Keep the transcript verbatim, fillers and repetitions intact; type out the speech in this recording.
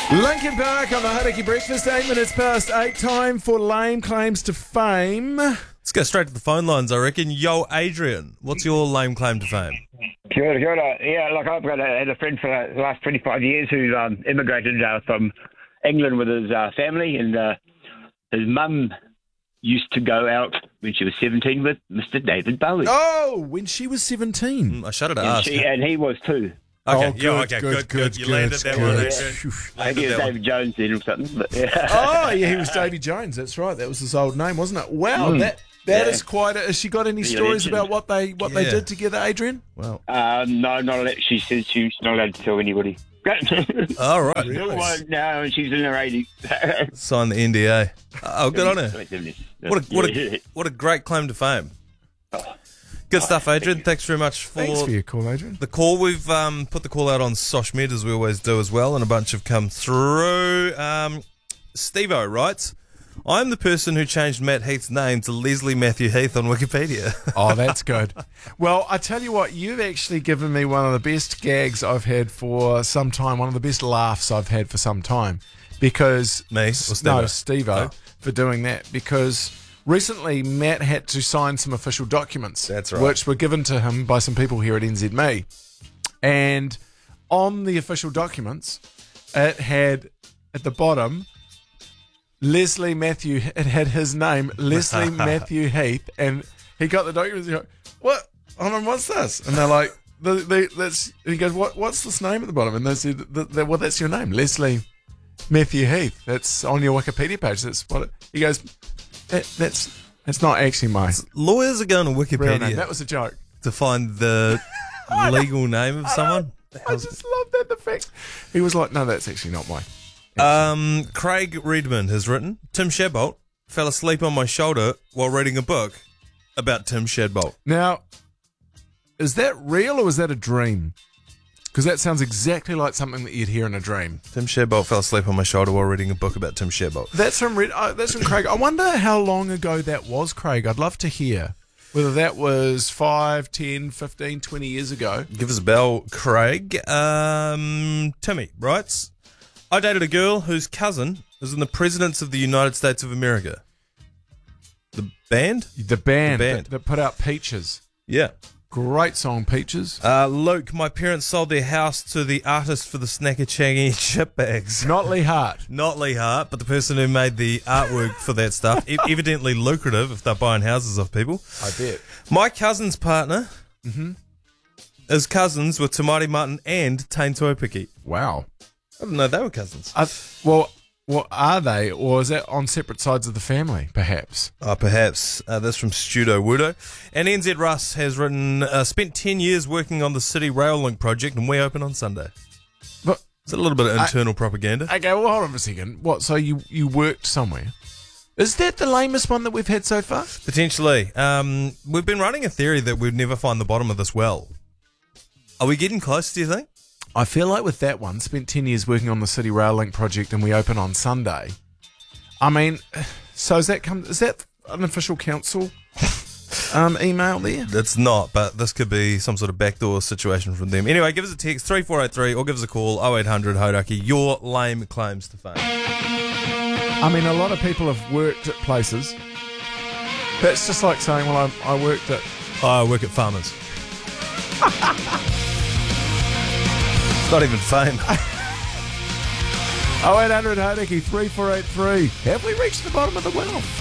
Linkin Park on the Hauraki Breakfast, eight minutes past eight. Time for lame claims to fame. Let's go straight to the phone lines, I reckon. Yo, Adrian, what's your lame claim to fame? Kia ora, kia ora. Yeah, like I've got a, had a friend for the last twenty-five years who um, immigrated uh, from England with his uh, family, and uh, his mum used to go out when she was seventeen with Mister David Bowie. Oh, when she was seventeen. Mm, I shudder to and, ask. she, and he was too. Okay, Oh, yeah, okay, good, good. You landed that one. good. Adrian. Phew. I think it was David Jones then or something. But, yeah. Oh, yeah, he was Davy Jones. That's right. That was his old name, wasn't it? Wow, Mm. that that Yeah. is quite. A, has she got any The stories legend. about what they what they Yeah. did together, Adrian? Wow. Uh, no, not allowed. She says she's not allowed to tell anybody. All right. Really? Well, no, she's in her eighties. Sign the N D A. Oh, good on her. What a, what, Yeah. a, what a great claim to fame. Good stuff, Adrian. Thanks very much for, Thanks for your call, Adrian. the call. We've um, put the call out on Sosh Med, as we always do as well, and a bunch have come through. Um, Steve-O writes, I'm the person who changed Matt Heath's name to Leslie Matthew Heath on Wikipedia. Oh, that's good. Well, I tell you what, you've actually given me one of the best gags I've had for some time, one of the best laughs I've had for some time. Because Me? Or no, Steve-O? Steve-O, Oh. for doing that. Because recently Matt had to sign some official documents. That's right. Which were given to him by some people here at N Z M E. And on the official documents, it had at the bottom Leslie Matthew. It had his name, Leslie Matthew Heath, and he got the documents. And he goes, "What? Hold on, what's this?" And they're like, the, the, "That's." And he goes, "What? What's this name at the bottom?" And they said, the, the, "Well, that's your name, Leslie Matthew Heath. That's on your Wikipedia page. That's what." It, he goes, that, "That's that's not actually my Lawyers are going to real name. Wikipedia That was a joke." to find the legal name of someone. I just love that. The fact he was like, "No, that's actually not my." Um, Craig Redmond has written, Tim Shadbolt fell asleep on my shoulder while reading a book about Tim Shadbolt. Now, is that real or is that a dream? Because that sounds exactly like something that you'd hear in a dream. Tim Shadbolt fell asleep on my shoulder while reading a book about Tim Shadbolt. That's from Red, uh, that's from Craig. I wonder how long ago that was, Craig. I'd love to hear whether that was five, ten, fifteen, twenty years ago. Give us a bell, Craig. Um, Timmy writes, I dated a girl whose cousin is in the Presidents of the United States of America. The band? The band, The band. That, that put out Peaches. Yeah. Great song, Peaches. Uh, Luke, my parents sold their house to the artist for the Snacker Changy chip bags. Not Lee Hart. Not Lee Hart, but the person who made the artwork for that stuff. E- evidently lucrative if they're buying houses off people. I bet. My cousin's partner is cousins with Tamari Martin and Tane Tuopiki. Wow. I didn't know they were cousins. Uh, well, what are they? Or is that on separate sides of the family, perhaps? Uh, perhaps. Uh, that's from Studo Wudo. And N Z Russ has written, uh, spent ten years working on the City Rail Link project and we open on Sunday. But, It's a little bit of internal propaganda. okay, well, hold on for a second. What, so you, you worked somewhere? Is that the lamest one that we've had so far? Potentially. Um, we've been running a theory that we'd never find the bottom of this well. Are we getting close, do you think? I feel like with that one, spent ten years working on the City Rail Link project and we open on Sunday. I mean, so is that come, is that an official council um, email there? It's not, but this could be some sort of backdoor situation from them. Anyway, give us a text, three four eight three, or give us a call, oh eight hundred Hauraki, your lame claims to fame. I mean, a lot of people have worked at places. That's just like saying, well, I, I worked at... I work at Farmers. It's not even fame. oh eight hundred Hauraki, three four eight three. Have we reached the bottom of the well?